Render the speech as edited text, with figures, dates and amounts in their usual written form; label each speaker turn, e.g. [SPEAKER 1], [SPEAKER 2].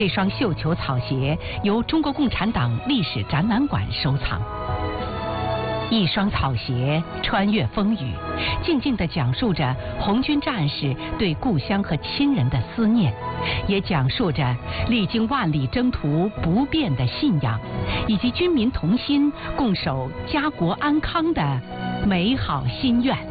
[SPEAKER 1] 这双绣球草鞋由中国共产党历史展览馆收藏。一双草鞋穿越风雨，静静地讲述着红军战士对故乡和亲人的思念，也讲述着历经万里征途不变的信仰，以及军民同心共守家国安康的美好心愿。